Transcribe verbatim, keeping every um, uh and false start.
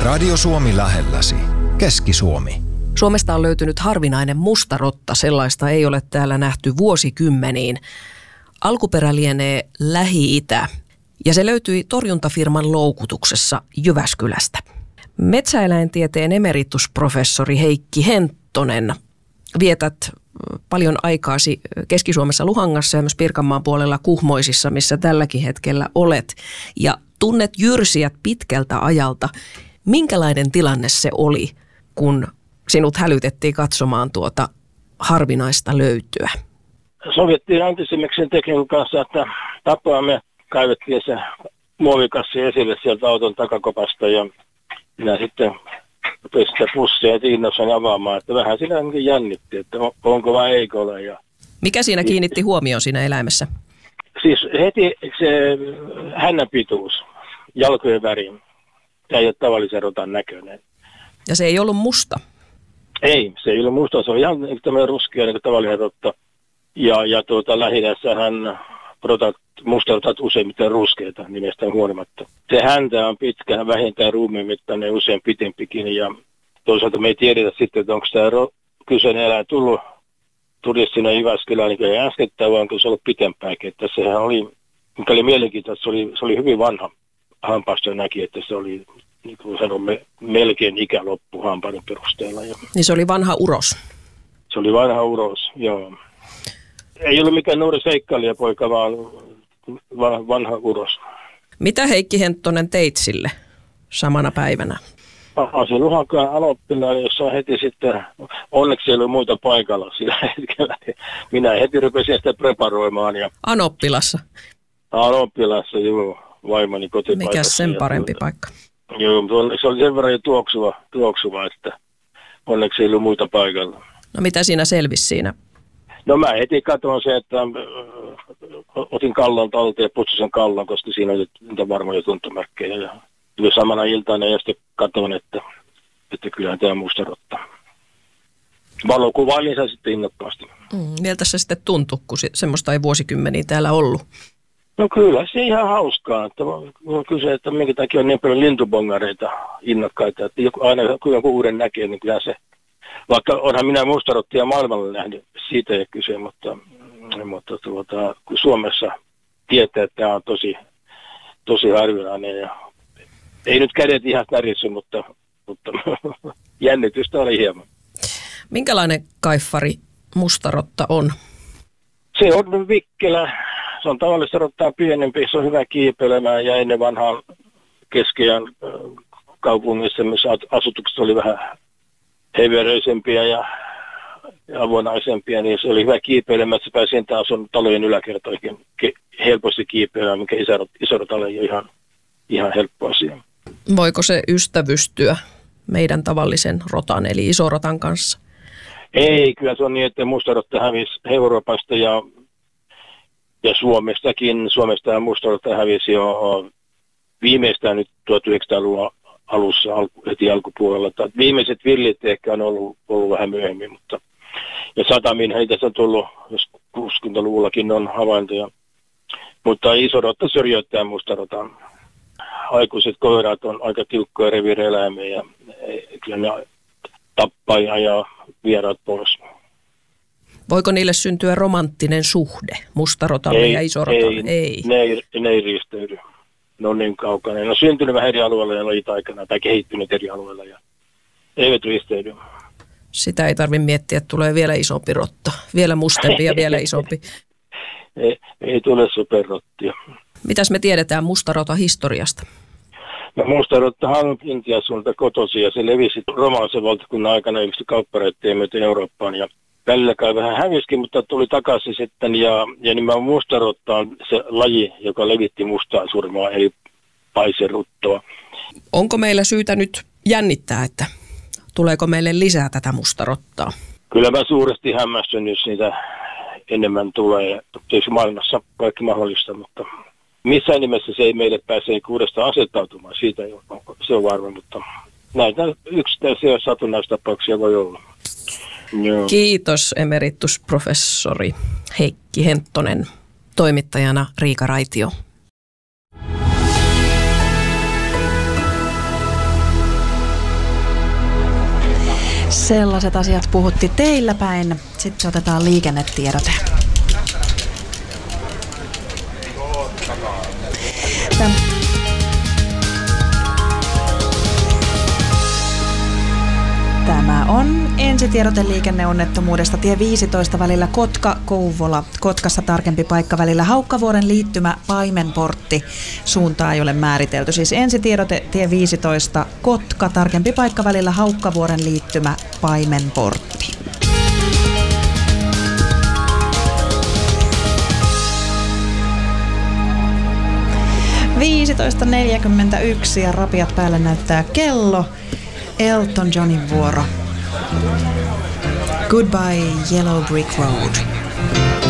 Radio Suomi lähelläsi. Keski-Suomi. Suomesta on löytynyt harvinainen mustarotta. Sellaista ei ole täällä nähty vuosikymmeniin. Alkuperä lienee Lähi-Itä ja se löytyi torjuntafirman loukutuksessa Jyväskylästä. Metsäeläintieteen emeritusprofessori Heikki Henttonen, vietät paljon aikaasi Keski-Suomessa Luhangassa ja myös Pirkanmaan puolella Kuhmoisissa, missä tälläkin hetkellä olet. Ja tunnet jyrsijät pitkältä ajalta. Minkälainen tilanne se oli, kun sinut hälytettiin katsomaan tuota harvinaista löytyä? Sovittiin Antisimeksen teknikon kanssa, että tapaamme, kaivettiin se muovikassi esille sieltä auton takakopasta ja minä sitten rupesin sitä pussia ja innoissani avaamaan, että vähän siinä ainakin jännitti, että onko vai eikö ole. Ja mikä siinä kiinnitti huomioon siinä eläimessä? Siis heti se hännän pituus, jalkojen väri, tämä ei ole tavallisen rotan näköinen. Ja se ei ollut musta? Ei, se ei ollut musta, se on ihan tämmöinen ruskea niin kuin tavallinen rotta. Ja, ja tuota, Lähi-idässähän rotat, mustarotat useimmiten ruskeita nimestään huolimatta. Se häntä on pitkä, vähintään ruumiin mittainen, usein pitempikin. Ja toisaalta me ei tiedetä sitten, että onko tämä ro- kyseinen eläin tullut turistina Jyväskylään niin kuin äskettäin, vaan kun se on ollut pitempäänkin. Että sehän oli, mikä oli mielenkiintoista, se oli, se oli hyvin vanha hampaasta näki, että se oli, niin kuin sanomme, melkein ikäloppu hampaiden perusteella. Ja niin se oli vanha uros? Se oli vanha uros, joo. Ei ollut mikään nuori seikkailijapoika, vaan vanha uros. Mitä Heikki Henttonen teit sille samana päivänä? Asin Luhankaan Anoppilaan, jossa on heti sitten, onneksi ei ollut muita paikalla sillä hetkellä. Minä heti rupesin sitä preparoimaan. Ja Anoppilassa? Anoppilassa, joo, vaimoni kotipaikassa. Mikäs sen parempi ja, paikka? Joo, mutta se oli sen verran jo tuoksuva, tuoksuva, että onneksi ei ollut muita paikalla. No mitä siinä selvisi siinä? No mä heti katsoin se, että otin kallon talteen ja putsin sen kallon, koska siinä oli niitä varmoja tuntomerkkejä. Ja tuli samana iltana ja sitten katsoin, että, että kyllähän tämä mustarotta. Valokuvailin sen sitten innokkaasti. Mm, miltä se sitten tuntui, kun se, semmoista ei vuosikymmeniä täällä ollut? No kyllä se ihan hauskaa. Että on kyse, että minkä takia on niin paljon lintubongareita innokkaita, että joku, aina kun joku uuden näkee, niin kyllä se. Vaikka onhan minä mustarottia maailmalla nähnyt, siitä ei kyse, mutta, mutta tuota, kun Suomessa tietää, että tämä on tosi, tosi harvinainen. Ja ei nyt kädet ihan närissy, mutta, mutta jännitystä oli hieman. Minkälainen kaiffari mustarotta on? Se on vikkelä. Se on tavallista rottaa pienempi, se on hyvä kiipeilemään ja ennen vanhaan keskiään kaupungissa, missä asutukset oli vähän heveröisempiä ja avonaisempia, niin se oli hyvä kiipeilemään, että se pääsi siitä asun talojen yläkertoihin helposti kiipeilemään, mikä isorotalle ei ole ihan, ihan helppo asia. Voiko se ystävystyä meidän tavallisen rotan, eli isorotan kanssa? Ei, kyllä se on niin, että mustarotta hävisi Euroopasta ja, ja Suomestakin. Suomesta ja mustarotta hävisi jo viimeistään nyt tuhatyhdeksänsataaluvun alussa, heti alkupuolella. Viimeiset villit ehkä on ollut, ollut vähän myöhemmin, mutta ja satamiin heitä on tullut, jos kuusikymmentäluvullakin on havaintoja. Mutta isorotta syrjäyttää mustarotan. Aikuiset koirat on aika tiukkoja reviirieläimiä ja kyllä ne tappaa ja ajaa vieraat pois. Voiko niille syntyä romanttinen suhde mustarotalle ei, ja isorotalle? Ei, ei. Ne, ei, ne ei riisteydy. Ne on niin kaukana. Ne on syntynyt vähän eri alueilla ja lajit aikana tai kehittynyt eri alueilla ja eivät risteydy. Sitä ei tarvitse miettiä, että tulee vielä isompi rotta. Vielä mustempi ja vielä isompi. ei, ei tule superrottia. Mitäs me tiedetään mustarotan historiasta? No mustarottahan on Intian suunnalta kotoisin ja se levisi romaanisen valtakunnan aikana yksi kauppareitteen myöten Eurooppaan. Ja välillä kai vähän häviskin, mutta tuli takaisin sitten. Ja, ja nimenomaan mustarotta on se laji, joka levitti mustaa surmaa, eli paiseruttoa. Onko meillä syytä nyt jännittää, että tuleeko meille lisää tätä mustarottaa? Kyllä mä suuresti hämmästyn, jos niitä enemmän tulee. Tietysti maailmassa kaikki mahdollista, mutta missään nimessä se ei meille pääse uudestaan asettautumaan. Siitä ei ole, se on varma, mutta näitä yksittäisiä satunnaistapauksia voi olla. Joo. Kiitos emeritusprofessori Heikki Henttonen, toimittajana Riika Raitio. Sellaiset asiat puhutti teillä päin. Sitten otetaan liikennetiedote. Täm. Tämä on ensitiedote liikenneonnettomuudesta tie viisitoista välillä Kotka-Kouvola. Kotkassa tarkempi paikka välillä Haukkavuoren liittymä Paimenportti. Suuntaa ei ole määritelty. Siis ensitiedote tie viisitoista Kotka, tarkempi paikka välillä Haukkavuoren liittymä Paimenportti. viisitoista neljäkymmentäyksi ja rapiat päälle näyttää kello. Elton Johnin vuoro. Goodbye Yellow Brick Road.